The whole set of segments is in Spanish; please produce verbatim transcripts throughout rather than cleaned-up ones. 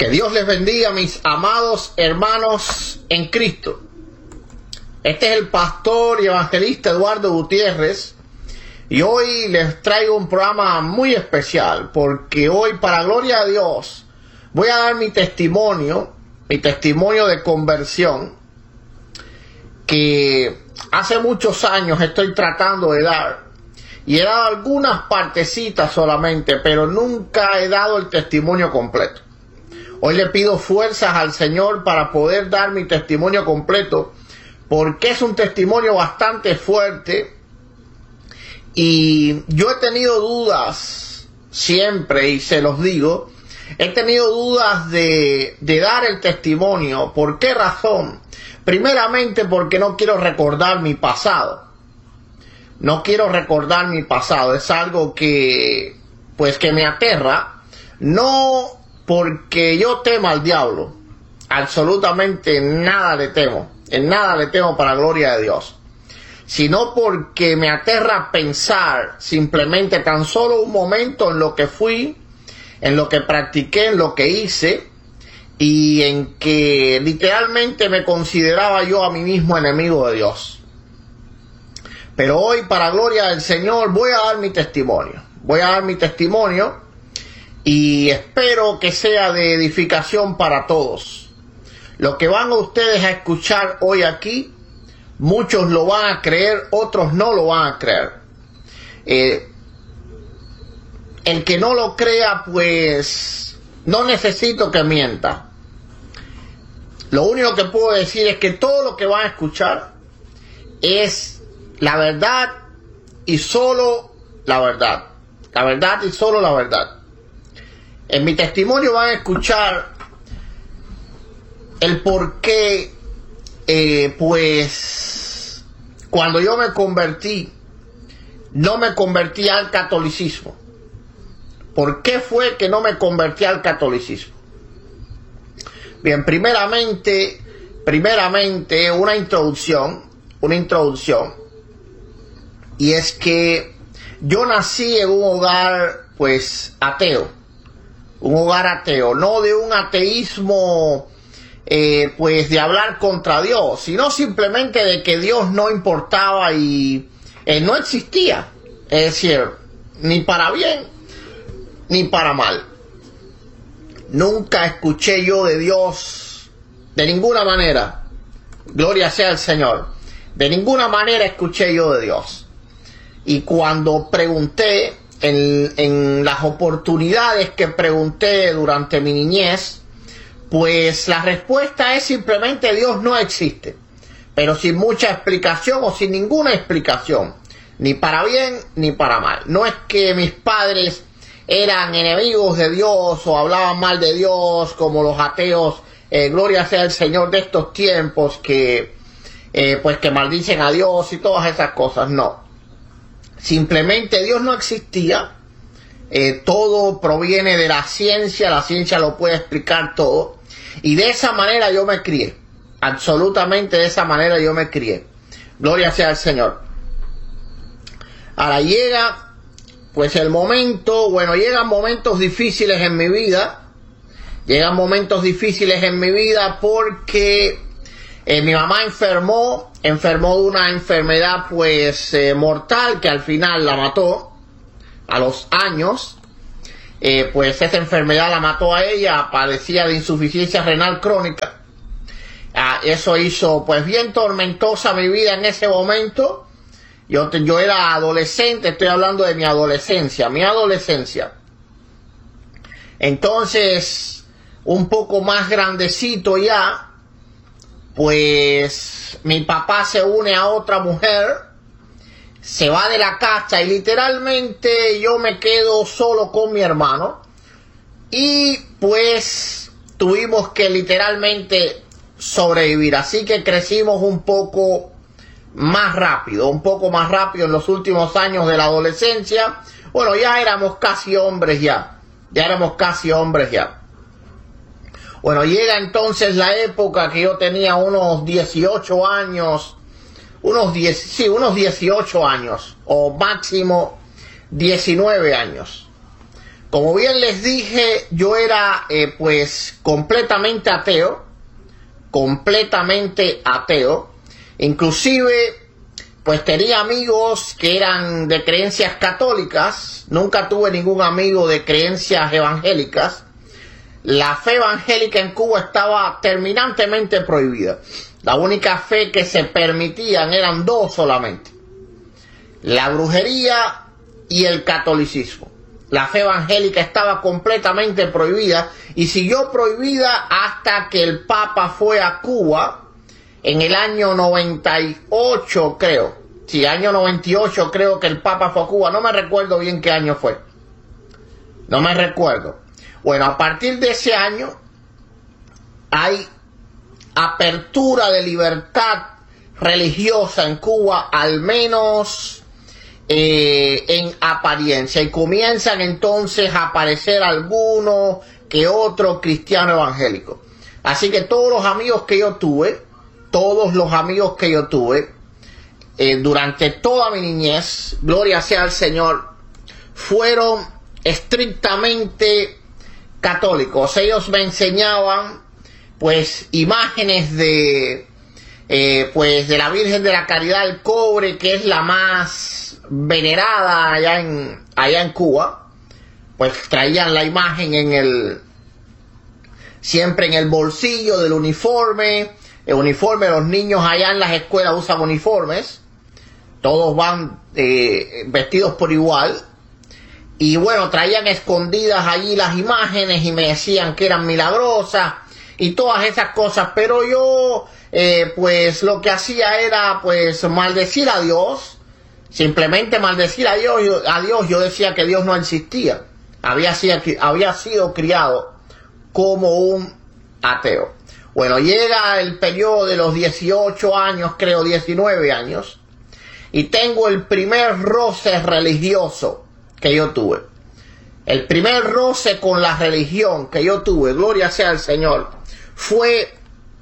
Que Dios les bendiga, mis amados hermanos en Cristo. Este es el pastor y evangelista Eduardo Gutiérrez, y hoy les traigo un programa muy especial, porque hoy, para gloria a Dios, voy a dar mi testimonio, mi testimonio de conversión, que hace muchos años estoy tratando de dar, y he dado algunas partecitas solamente, pero nunca he dado el testimonio completo. Hoy le pido fuerzas al Señor para poder dar mi testimonio completo, porque es un testimonio bastante fuerte y yo he tenido dudas siempre, y se los digo, he tenido dudas de, de dar el testimonio. ¿Por qué razón? Primeramente porque no quiero recordar mi pasado. No quiero recordar mi pasado, es algo que, pues, que me aterra, no porque yo tema al diablo, absolutamente nada le temo, en nada le temo para gloria de Dios, sino porque me aterra pensar simplemente tan solo un momento en lo que fui, en lo que practiqué, en lo que hice, y en que literalmente me consideraba yo a mí mismo enemigo de Dios. Pero hoy, para gloria del Señor, voy a dar mi testimonio, voy a dar mi testimonio, y espero que sea de edificación para todos. Lo que van ustedes a escuchar hoy aquí, muchos lo van a creer, otros no lo van a creer. Eh, el que no lo crea, pues no necesito que mienta. Lo único que puedo decir es que todo lo que van a escuchar es la verdad y solo la verdad. La verdad y solo la verdad. En mi testimonio van a escuchar el por qué, eh, pues, cuando yo me convertí, no me convertí al catolicismo. ¿Por qué fue que no me convertí al catolicismo? Bien, primeramente, primeramente una introducción, una introducción, y es que yo nací en un hogar, pues, ateo. Un hogar ateo, no de un ateísmo, eh, pues de hablar contra Dios, sino simplemente de que Dios no importaba y eh, no existía. Es decir, ni para bien, ni para mal. Nunca escuché yo de Dios, de ninguna manera, gloria sea al Señor, de ninguna manera escuché yo de Dios. Y cuando pregunté, En, en las oportunidades que pregunté durante mi niñez, pues la respuesta es simplemente Dios no existe, pero sin mucha explicación o sin ninguna explicación, ni para bien ni para mal. No es que mis padres eran enemigos de Dios o hablaban mal de Dios como los ateos, eh, gloria sea el Señor de estos tiempos, que eh, pues que maldicen a Dios y todas esas cosas. No. Simplemente Dios no existía, eh, todo proviene de la ciencia, la ciencia lo puede explicar todo, y de esa manera yo me crié, absolutamente de esa manera yo me crié, gloria sea al Señor. Ahora llega, pues el momento, bueno, llegan momentos difíciles en mi vida, llegan momentos difíciles en mi vida porque eh, mi mamá enfermó, enfermó de una enfermedad pues eh, mortal que al final la mató a los años. Eh, pues esa enfermedad la mató a ella, padecía de insuficiencia renal crónica. Ah, eso hizo pues bien tormentosa mi vida en ese momento. Yo, yo era adolescente, estoy hablando de mi adolescencia, mi adolescencia. Entonces, un poco más grandecito ya, pues mi papá se une a otra mujer, se va de la casa y literalmente yo me quedo solo con mi hermano, y pues tuvimos que literalmente sobrevivir. Así que crecimos un poco más rápido, un poco más rápido en los últimos años de la adolescencia. Bueno, ya éramos casi hombres ya, ya éramos casi hombres ya. Bueno, llega entonces la época que yo tenía unos dieciocho años, unos diez, sí, unos dieciocho años, o máximo diecinueve años. Como bien les dije, yo era eh, pues completamente ateo, completamente ateo. Inclusive pues tenía amigos que eran de creencias católicas, nunca tuve ningún amigo de creencias evangélicas. La fe evangélica en Cuba estaba terminantemente prohibida. La única fe que se permitían eran dos solamente: la brujería y el catolicismo. La fe evangélica estaba completamente prohibida y siguió prohibida hasta que el Papa fue a Cuba en el año noventa y ocho, creo. Sí, año noventa y ocho creo que el Papa fue a Cuba. No me recuerdo bien qué año fue. No me recuerdo. Bueno, a partir de ese año hay apertura de libertad religiosa en Cuba, al menos eh, en apariencia. Y comienzan entonces a aparecer algunos que otros cristianos evangélicos. Así que todos los amigos que yo tuve, todos los amigos que yo tuve eh, durante toda mi niñez, gloria sea al Señor, fueron estrictamente católicos. Ellos me enseñaban pues imágenes de eh, pues de la Virgen de la Caridad del Cobre, que es la más venerada allá en allá en Cuba. Pues traían la imagen en el siempre en el bolsillo del uniforme. El uniforme, los niños allá en las escuelas usan uniformes, todos van eh, vestidos por igual. Y bueno, traían escondidas allí las imágenes y me decían que eran milagrosas y todas esas cosas. Pero yo, eh, pues lo que hacía era pues maldecir a Dios, simplemente maldecir a Dios. Yo, a Dios. Yo decía que Dios no existía. Había sido, había sido criado como un ateo. Bueno, llega el periodo de los dieciocho años, creo diecinueve años, y tengo el primer roce religioso que yo tuve. El primer roce con la religión que yo tuve, gloria sea al Señor, fue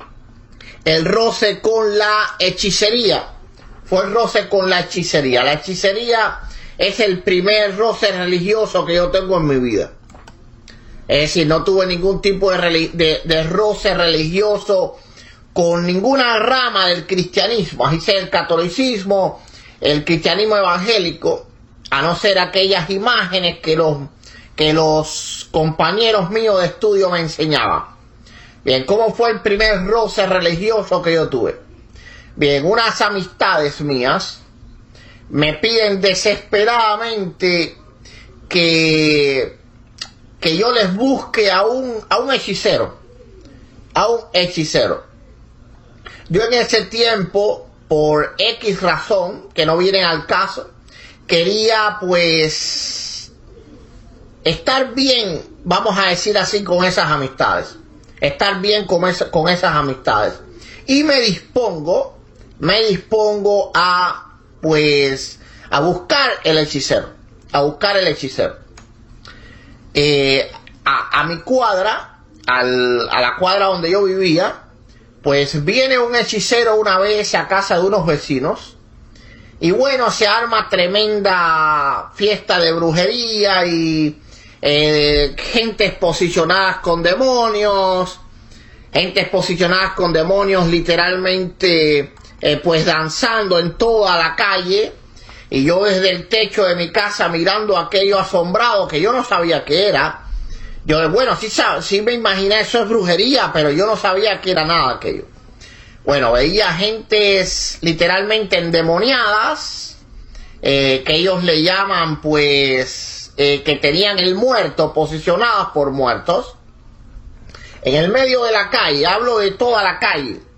el roce con la hechicería. Fue el roce con la hechicería. La hechicería es el primer roce religioso que yo tengo en mi vida. Es decir, no tuve ningún tipo de, de, de roce religioso con ninguna rama del cristianismo, así sea el catolicismo, el cristianismo evangélico, a no ser aquellas imágenes que los, que los compañeros míos de estudio me enseñaban. Bien, ¿cómo fue el primer roce religioso que yo tuve? Bien, unas amistades mías me piden desesperadamente que... que yo les busque a un, a un hechicero, a un hechicero. Yo en ese tiempo, por X razón, que no viene al caso, quería pues estar bien, vamos a decir así, con esas amistades, estar bien con, esa, con esas amistades. Y me dispongo, me dispongo a pues, a buscar el hechicero, a buscar el hechicero. Eh, a, a mi cuadra, al, a la cuadra donde yo vivía, pues viene un hechicero una vez a casa de unos vecinos y bueno, se arma tremenda fiesta de brujería y eh, gentes posicionadas con demonios, gentes posicionadas con demonios literalmente eh, pues danzando en toda la calle. Y yo desde el techo de mi casa mirando aquello asombrado, que yo no sabía qué era. Yo, bueno, sí, sí me imaginé, eso es brujería, pero yo no sabía qué era nada aquello. Bueno, veía gentes literalmente endemoniadas, eh, que ellos le llaman, pues, eh, que tenían el muerto, posicionadas por muertos, en el medio de la calle. Hablo de toda la calle.